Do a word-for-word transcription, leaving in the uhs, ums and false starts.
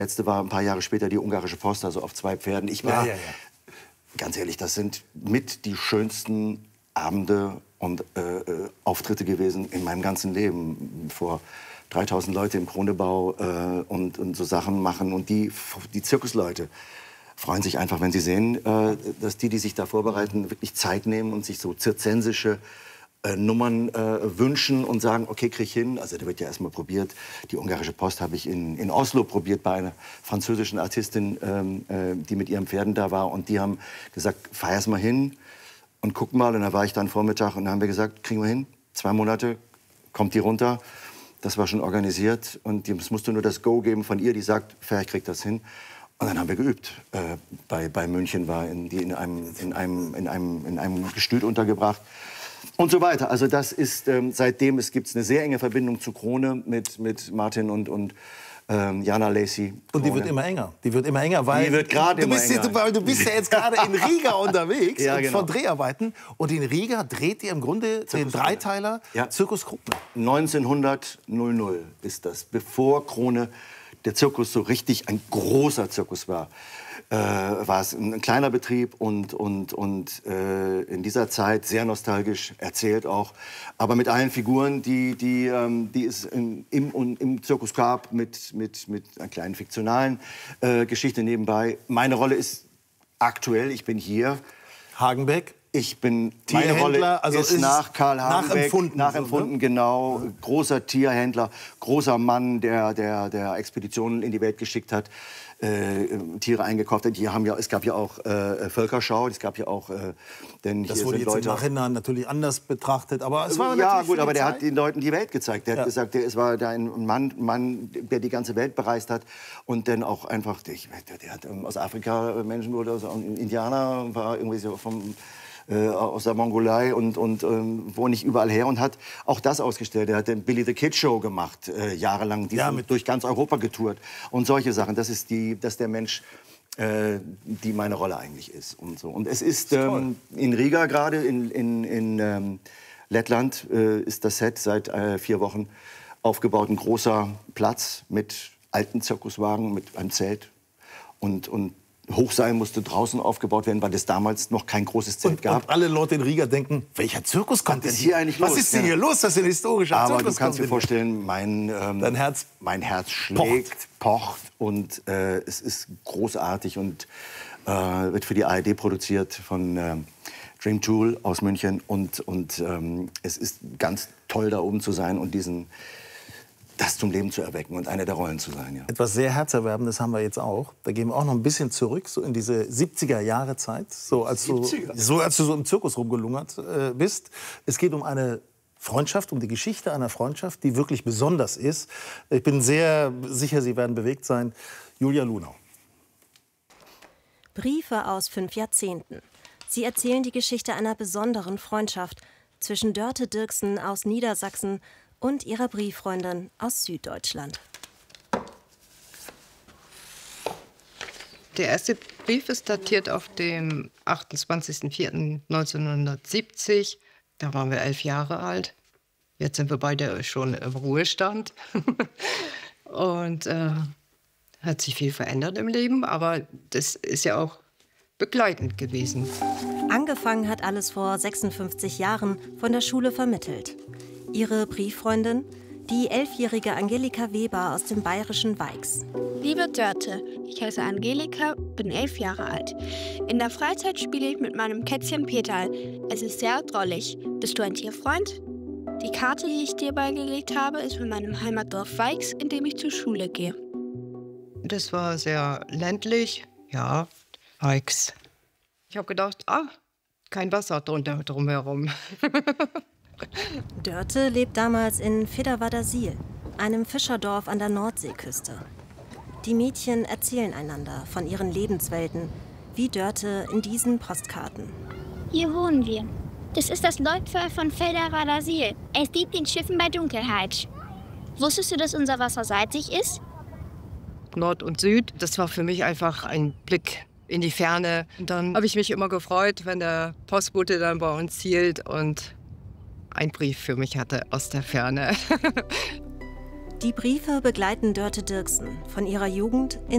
Letzte war ein paar Jahre später die ungarische Post, also auf zwei Pferden. Ich war, ja, ja, ja. ganz ehrlich, das sind mit die schönsten Abende und äh, äh, Auftritte gewesen in meinem ganzen Leben. Vor dreitausend Leute im Kronebau äh, und, und so Sachen machen. Und die, die Zirkusleute freuen sich einfach, wenn sie sehen, äh, dass die, die sich da vorbereiten, wirklich Zeit nehmen und sich so zirzensische äh, Nummern äh, wünschen und sagen, okay, krieg ich hin. Also da wird ja erstmal probiert. Die ungarische Post habe ich in, in Oslo probiert bei einer französischen Artistin, ähm, äh, die mit ihren Pferden da war. Und die haben gesagt, feier's mal hin und guck mal. Und da war ich dann Vormittag und dann haben wir gesagt, kriegen wir hin. Zwei Monate, kommt die runter. Das war schon organisiert und es musste nur das Go geben von ihr, die sagt, vielleicht kriegt das hin. Und dann haben wir geübt. Äh, bei, bei München war in, die in einem, in, einem, in, einem, in einem Gestüt untergebracht und so weiter. Also das ist, ähm, seitdem es gibt eine sehr enge Verbindung zu Krone mit, mit Martin und, und ähm, Jana Lacey. Und die wird immer enger. Die wird immer enger, weil die wird gerade immer bist, enger. Du, du bist ja jetzt gerade in Riga unterwegs ja, genau. von Dreharbeiten. Und in Riga dreht ihr im Grunde den Dreiteiler ja. Zirkus Krone. neunzehnhundert ist das, bevor Krone der Zirkus so richtig ein großer Zirkus war. Äh, war es ein kleiner Betrieb und, und, und äh, in dieser Zeit sehr nostalgisch erzählt auch, aber mit allen Figuren, die, die, ähm, die es in, im, im Zirkus gab, mit, mit, mit einer kleinen fiktionalen äh, Geschichte nebenbei. Meine Rolle ist aktuell, ich bin hier. Hagenbeck? Ich bin, meine Rolle also ist, ist nach Karl Hagenbeck, nachempfunden, nachempfunden so, ne? genau. Großer Tierhändler, großer Mann, der, der, der Expeditionen in die Welt geschickt hat, äh, Tiere eingekauft hat. Die haben ja, es gab ja auch äh, Völkerschau, es gab ja auch, äh, denn das hier wurde sind jetzt Leute, im Nachhinein natürlich anders betrachtet, aber es war ja natürlich gut, aber der Zeit. hat den Leuten die Welt gezeigt. Der ja. hat gesagt, der, es war der ein Mann, Mann, der die ganze Welt bereist hat und dann auch einfach, der, der hat aus Afrika Menschen oder aus Indianer, war irgendwie so vom Äh, aus der Mongolei und, und ähm, wo nicht überall her und hat auch das ausgestellt. Er hat den Billy the Kid Show gemacht, äh, jahrelang, die ja, sind durch ganz Europa getourt und solche Sachen. Das ist, die, das ist der Mensch, äh, die meine Rolle eigentlich ist. Und, so. Und es ist ähm, in Riga gerade, in, in, in ähm, Lettland, äh, ist das Set seit äh, vier Wochen aufgebaut. Ein großer Platz mit alten Zirkuswagen, mit einem Zelt und, und Hochseil musste draußen aufgebaut werden, weil es damals noch kein großes Zelt und, gab. Und alle Leute in Riga denken, welcher Zirkus kommt denn hier eigentlich los? Was ist denn ja. hier los? Das ist ein historischer Aber Zirkus. du kannst dir vorstellen, mein, ähm, Dein Herz, mein Herz schlägt, pocht, pocht und äh, es ist großartig und äh, wird für die A R D produziert von äh, Dream Tool aus München. Und, und ähm, es ist ganz toll, da oben zu sein und diesen das zum Leben zu erwecken und eine der Rollen zu sein. Ja. Etwas sehr Herzerwerbendes haben wir jetzt auch. Da gehen wir auch noch ein bisschen zurück, so in diese siebziger-Jahre-Zeit, so, als du, so als du so im Zirkus rumgelungert äh, bist. Es geht um eine Freundschaft, um die Geschichte einer Freundschaft, die wirklich besonders ist. Ich bin sehr sicher, Sie werden bewegt sein. Julia Lunau. Briefe aus fünf Jahrzehnten. Sie erzählen die Geschichte einer besonderen Freundschaft zwischen Dörte Dirksen aus Niedersachsen und ihrer Brieffreundin aus Süddeutschland. Der erste Brief ist datiert auf dem achtundzwanzigsten vierten neunzehnhundertsiebzig. Da waren wir elf Jahre alt. Jetzt sind wir beide schon im Ruhestand. Und äh, hat sich viel verändert im Leben, aber das ist ja auch begleitend gewesen. Angefangen hat alles vor sechsundfünfzig Jahren von der Schule vermittelt. Ihre Brieffreundin, die elfjährige Angelika Weber aus dem bayerischen Weix. Liebe Dörte, ich heiße Angelika, bin elf Jahre alt. In der Freizeit spiele ich mit meinem Kätzchen Peterl. Es ist sehr drollig. Bist du ein Tierfreund? Die Karte, die ich dir beigelegt habe, ist von meinem Heimatdorf Weix, in dem ich zur Schule gehe. Das war sehr ländlich, ja, Weix. Ich habe gedacht, ah, kein Wasser drunter drumherum. Dörte lebt damals in Federwadersiel, einem Fischerdorf an der Nordseeküste. Die Mädchen erzählen einander von ihren Lebenswelten, wie Dörte in diesen Postkarten. Hier wohnen wir. Das ist das Leuchtfeuer von Federwadersiel. Es dient den Schiffen bei Dunkelheit. Wusstest du, dass unser Wasser salzig ist? Nord und Süd, das war für mich einfach ein Blick in die Ferne. Und dann habe ich mich immer gefreut, wenn der Postbote dann bei uns hielt und ein Brief für mich hatte aus der Ferne. Die Briefe begleiten Dörte Dirksen von ihrer Jugend in